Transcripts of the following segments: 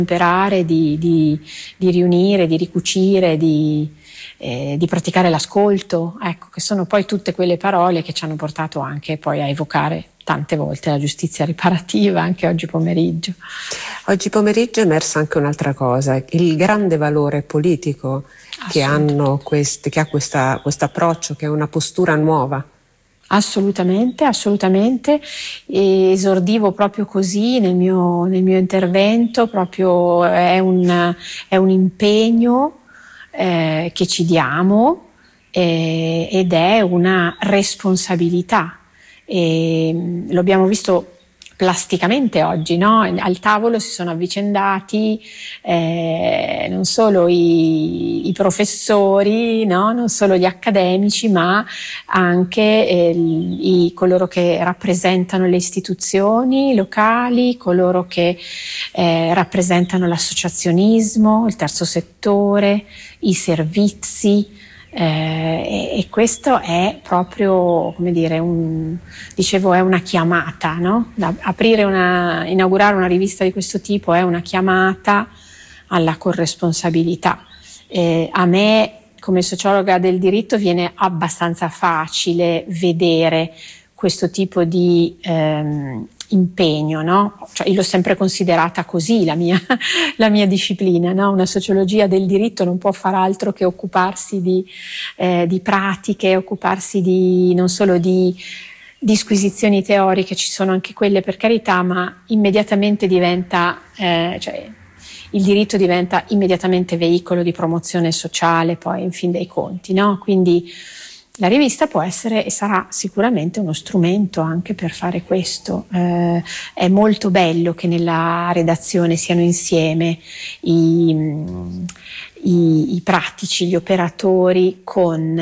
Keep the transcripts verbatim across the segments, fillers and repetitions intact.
imparare, di, di, di riunire, di ricucire, di, eh, di praticare l'ascolto, ecco, che sono poi tutte quelle parole che ci hanno portato anche poi a evocare tante volte la giustizia riparativa, anche oggi pomeriggio. Oggi pomeriggio è emersa anche un'altra cosa, il grande valore politico che hanno questi, che ha questa, questo approccio, che è una postura nuova. Assolutamente, assolutamente. E esordivo proprio così nel mio, nel mio intervento, proprio è un, è un impegno eh, che ci diamo eh, ed è una responsabilità. E lo abbiamo visto plasticamente oggi, no? Al tavolo si sono avvicendati eh, non solo i, i professori, no? Non solo gli accademici, ma anche eh, i, coloro che rappresentano le istituzioni locali, coloro che eh, rappresentano l'associazionismo, il terzo settore, i servizi. Eh, e, e questo è proprio, come dire, un, dicevo, è una chiamata, no? Da aprire una, inaugurare una rivista di questo tipo è una chiamata alla corresponsabilità. Eh, a me, come sociologa del diritto, viene abbastanza facile vedere questo tipo di ehm, impegno, no? Cioè, io l'ho sempre considerata così la mia, la mia disciplina, no? Una sociologia del diritto non può far altro che occuparsi di, eh, di pratiche, occuparsi di, non solo di disquisizioni teoriche, ci sono anche quelle per carità, ma immediatamente diventa, eh, cioè, il diritto diventa immediatamente veicolo di promozione sociale, poi in fin dei conti, no? Quindi la rivista può essere e sarà sicuramente uno strumento anche per fare questo. Eh, è molto bello che nella redazione siano insieme i, i, i pratici, gli operatori con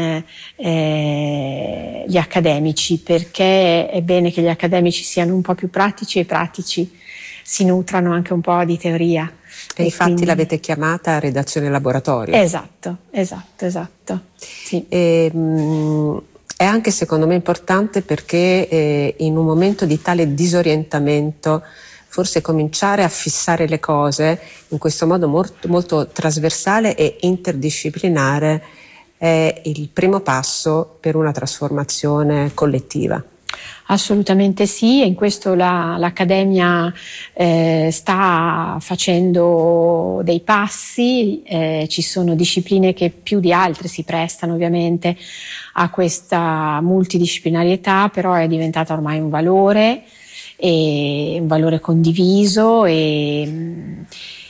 eh, gli accademici, perché è bene che gli accademici siano un po' più pratici e i pratici si nutrano anche un po' di teoria. E, e infatti quindi l'avete chiamata redazione laboratorio. Esatto, esatto, esatto. Sì. E, mh, è anche secondo me importante perché eh, in un momento di tale disorientamento forse cominciare a fissare le cose in questo modo molto, molto trasversale e interdisciplinare è il primo passo per una trasformazione collettiva. Assolutamente sì, e in questo la, l'Accademia eh, sta facendo dei passi, eh, ci sono discipline che più di altre si prestano ovviamente a questa multidisciplinarietà, però è diventata ormai un valore, e un valore condiviso e,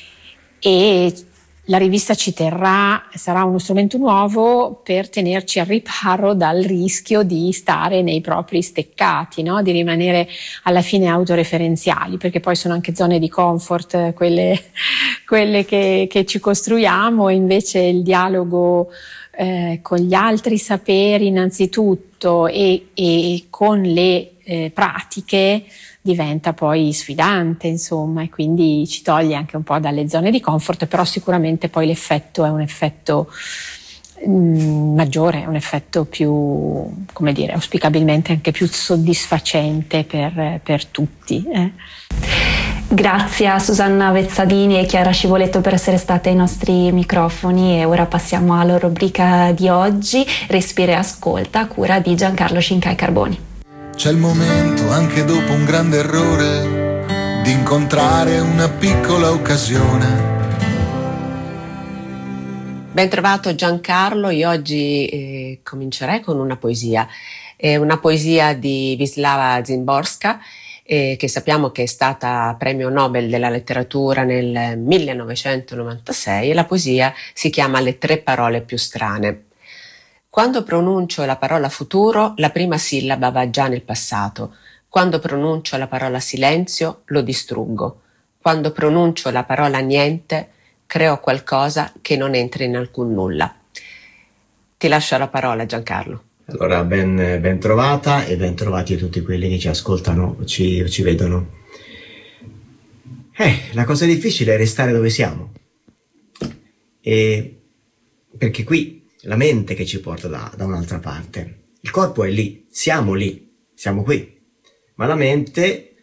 e la rivista ci terrà, sarà uno strumento nuovo per tenerci al riparo dal rischio di stare nei propri steccati, no? Di rimanere alla fine autoreferenziali, perché poi sono anche zone di comfort quelle, quelle che, che ci costruiamo, e invece il dialogo eh, con gli altri saperi innanzitutto e, e con le eh, pratiche diventa poi sfidante, insomma, e quindi ci toglie anche un po' dalle zone di comfort, però sicuramente poi l'effetto è un effetto mh, maggiore, è un effetto più, come dire, auspicabilmente anche più soddisfacente per, per tutti. Eh. Grazie a Susanna Vezzadini e Chiara Scivoletto per essere state ai nostri microfoni, e ora passiamo alla rubrica di oggi, Respira e ascolta, a cura di Giancarlo Scincai Carboni. C'è il momento, anche dopo un grande errore, di incontrare una piccola occasione. Ben trovato Giancarlo, io oggi eh, comincerei con una poesia. È una poesia di Wisława Szymborska, eh, che sappiamo che è stata premio Nobel della letteratura nel millenovecentonovantasei, e la poesia si chiama Le tre parole più strane. Quando pronuncio la parola futuro, la prima sillaba va già nel passato. Quando pronuncio la parola silenzio, lo distruggo. Quando pronuncio la parola niente, creo qualcosa che non entra in alcun nulla. Ti lascio la parola, Giancarlo. Allora, ben, ben trovata e ben trovati a tutti quelli che ci ascoltano o ci, ci vedono. Eh, la cosa difficile è restare dove siamo. E perché qui la mente che ci porta da, da un'altra parte. Il corpo è lì, siamo lì, siamo qui. Ma la mente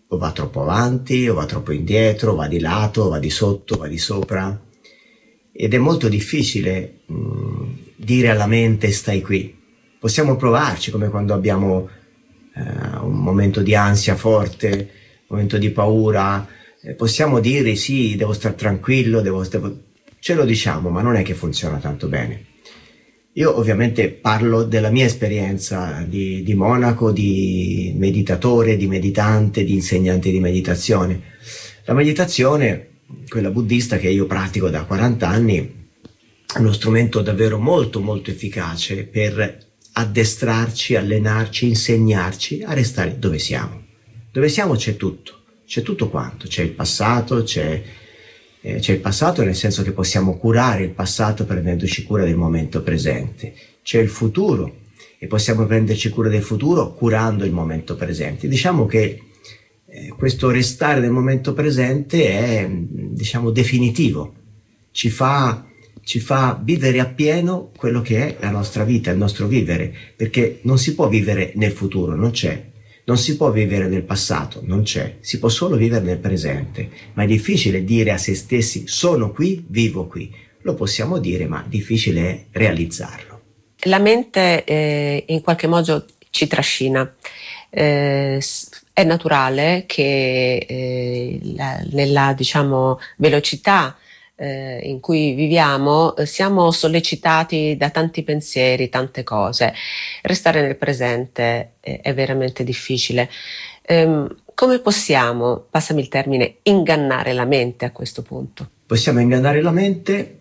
o va troppo avanti, o va troppo indietro, o va di lato, o va di sotto, o va di sopra. Ed è molto difficile mh, dire alla mente stai qui. Possiamo provarci, come quando abbiamo eh, un momento di ansia forte, un momento di paura, eh, possiamo dire sì, devo stare tranquillo, devo, devo... ce lo diciamo, ma non è che funziona tanto bene. Io ovviamente parlo della mia esperienza di, di monaco, di meditatore, di meditante, di insegnante di meditazione. La meditazione, quella buddista che io pratico da quaranta anni, è uno strumento davvero molto molto efficace per addestrarci, allenarci, insegnarci a restare dove siamo. Dove siamo c'è tutto, c'è tutto quanto, c'è il passato, c'è... C'è il passato nel senso che possiamo curare il passato prendendoci cura del momento presente. C'è il futuro e possiamo prenderci cura del futuro curando il momento presente. Diciamo che eh, questo restare nel momento presente è, diciamo, definitivo. Ci fa, ci fa vivere appieno quello che è la nostra vita, il nostro vivere, perché non si può vivere nel futuro, non c'è. Non si può vivere nel passato, non c'è, si può solo vivere nel presente, ma è difficile dire a se stessi sono qui, vivo qui. Lo possiamo dire, ma difficile è realizzarlo. La mente eh, in qualche modo ci trascina. Eh, è naturale che eh, la, nella, diciamo, velocità Eh, in cui viviamo eh, siamo sollecitati da tanti pensieri, tante cose. Restare nel presente eh, è veramente difficile. Ehm, come possiamo, passami il termine, ingannare la mente a questo punto? Possiamo ingannare la mente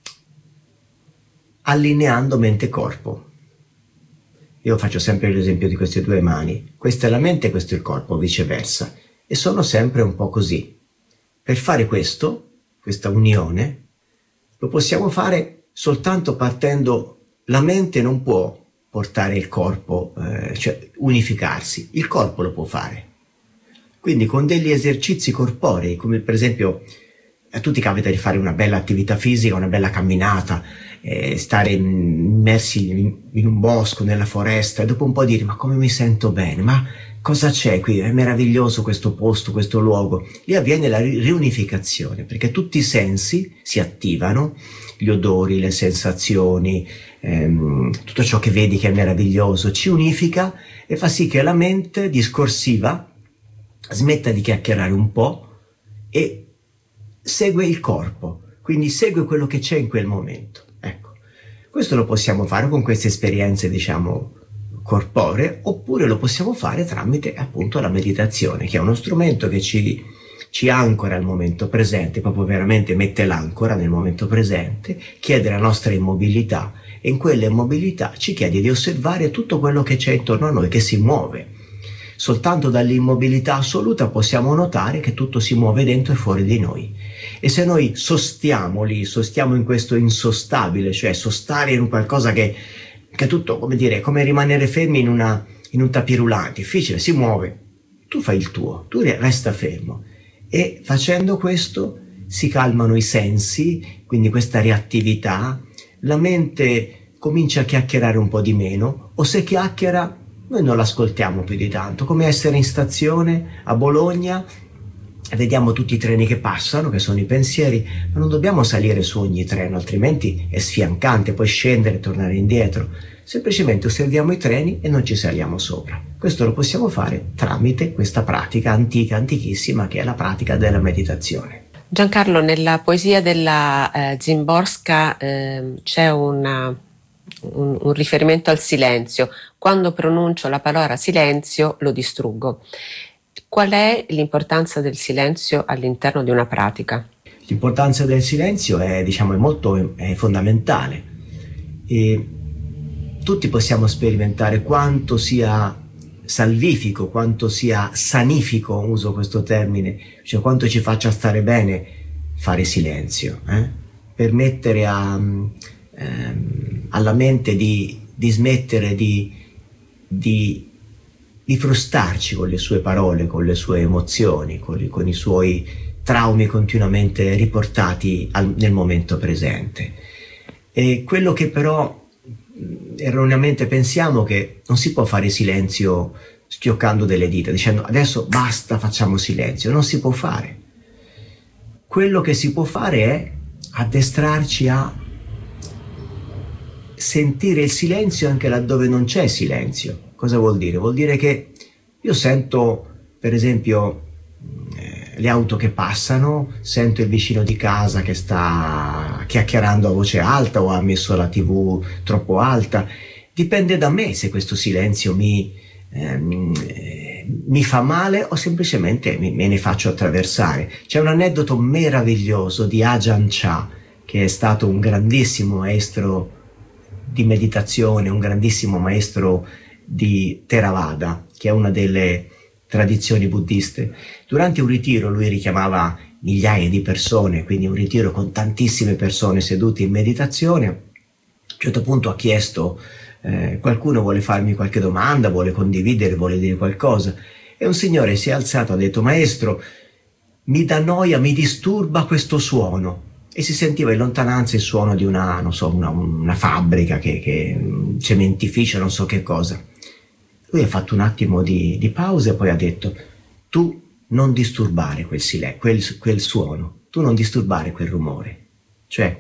allineando mente e corpo. Io faccio sempre l'esempio di queste due mani. Questa è la mente e questo è il corpo, viceversa. E sono sempre un po' così. Per fare questo, questa unione, lo possiamo fare soltanto partendo. La mente non può portare il corpo, eh, cioè unificarsi, il corpo lo può fare. Quindi con degli esercizi corporei, come per esempio a tutti capita di fare una bella attività fisica, una bella camminata, eh, stare immersi in, in un bosco, nella foresta, e dopo un po' dire ma come mi sento bene, ma cosa c'è qui? È meraviglioso questo posto, questo luogo. Lì avviene la riunificazione, perché tutti i sensi si attivano, gli odori, le sensazioni, ehm, tutto ciò che vedi che è meraviglioso, ci unifica e fa sì che la mente discorsiva smetta di chiacchierare un po' e segue il corpo, quindi segue quello che c'è in quel momento. Ecco, questo lo possiamo fare con queste esperienze, diciamo, corporee, oppure lo possiamo fare tramite appunto la meditazione, che è uno strumento che ci, ci ancora al momento presente, proprio veramente mette l'ancora nel momento presente, chiede la nostra immobilità e in quella immobilità ci chiede di osservare tutto quello che c'è intorno a noi, che si muove. Soltanto dall'immobilità assoluta possiamo notare che tutto si muove dentro e fuori di noi. E se noi sostiamo lì, sostiamo in questo insostabile, cioè sostare in qualcosa che che tutto, come dire, è come rimanere fermi in, una, in un tapirulante, difficile, si muove. Tu fai il tuo, tu resta fermo. E facendo questo si calmano i sensi, quindi questa reattività, la mente comincia a chiacchierare un po' di meno, o se chiacchiera noi non l'ascoltiamo più di tanto, come essere in stazione a Bologna, vediamo tutti i treni che passano, che sono i pensieri, ma non dobbiamo salire su ogni treno, altrimenti è sfiancante, poi scendere e tornare indietro. Semplicemente osserviamo i treni e non ci saliamo sopra. Questo lo possiamo fare tramite questa pratica antica, antichissima, che è la pratica della meditazione. Giancarlo, nella poesia della eh, Szymborska eh, c'è una, un, un riferimento al silenzio. Quando pronuncio la parola silenzio lo distruggo. Qual è l'importanza del silenzio all'interno di una pratica? L'importanza del silenzio è, diciamo, è molto è fondamentale. E tutti possiamo sperimentare quanto sia salvifico, quanto sia sanifico, uso questo termine, cioè quanto ci faccia stare bene fare silenzio, eh? Permettere a, ehm, alla mente di, di smettere di, di di frustarci con le sue parole, con le sue emozioni, con, con i suoi traumi continuamente riportati al, nel momento presente. E quello che però erroneamente pensiamo che non si può fare silenzio schioccando delle dita, dicendo adesso basta, facciamo silenzio. Non si può fare. Quello che si può fare è addestrarci a sentire il silenzio anche laddove non c'è silenzio. Cosa vuol dire? Vuol dire che io sento, per esempio, eh, le auto che passano, sento il vicino di casa che sta chiacchierando a voce alta o ha messo la tivù troppo alta. Dipende da me se questo silenzio mi, ehm, eh, mi fa male o semplicemente mi, me ne faccio attraversare. C'è un aneddoto meraviglioso di Ajahn Chah, che è stato un grandissimo maestro di meditazione, un grandissimo maestro di Theravada, che è una delle tradizioni buddiste. Durante un ritiro lui richiamava migliaia di persone, quindi un ritiro con tantissime persone sedute in meditazione. A un certo punto ha chiesto, eh, qualcuno vuole farmi qualche domanda, vuole condividere, vuole dire qualcosa, e un signore si è alzato e ha detto: maestro, mi dà noia, mi disturba questo suono. E si sentiva in lontananza il suono di una, non so, una, una fabbrica, che, che, un cementificio, non so che cosa. Lui ha fatto un attimo di, di pausa e poi ha detto: tu non disturbare quel, sile- quel, quel suono, tu non disturbare quel rumore. Cioè,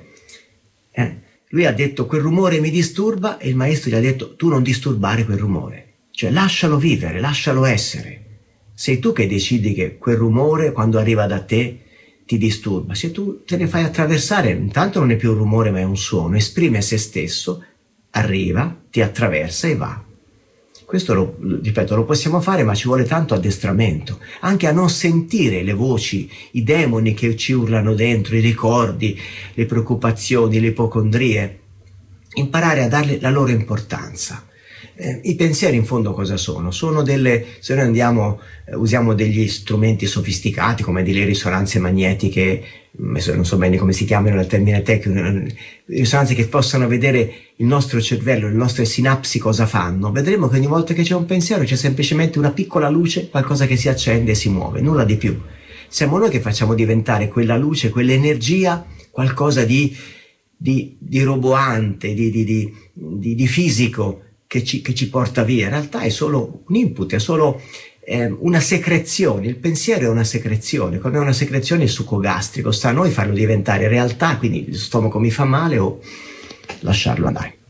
eh, lui ha detto quel rumore mi disturba, e il maestro gli ha detto tu non disturbare quel rumore. Cioè, lascialo vivere, lascialo essere. Sei tu che decidi che quel rumore, quando arriva da te, ti disturba. Se tu te ne fai attraversare, intanto non è più un rumore ma è un suono, esprime se stesso, arriva, ti attraversa e va. Questo, lo, ripeto, lo possiamo fare, ma ci vuole tanto addestramento, anche a non sentire le voci, i demoni che ci urlano dentro, i ricordi, le preoccupazioni, le ipocondrie, imparare a darle la loro importanza. Eh, I pensieri in fondo cosa sono? Sono delle, se noi andiamo, eh, usiamo degli strumenti sofisticati come delle risonanze magnetiche, non so bene come si chiamano nel termine tecnico, risonanze che possano vedere il nostro cervello, le nostre sinapsi cosa fanno. Vedremo che ogni volta che c'è un pensiero c'è semplicemente una piccola luce, qualcosa che si accende e si muove, nulla di più. Siamo noi che facciamo diventare quella luce, quell'energia, qualcosa di, di, di roboante, di, di, di, di, di fisico, Che ci, che ci porta via. In realtà è solo un input, è solo eh, una secrezione. Il pensiero è una secrezione, come è una secrezione il succo gastrico. Sta a noi farlo diventare realtà, quindi lo stomaco mi fa male o lasciarlo andare.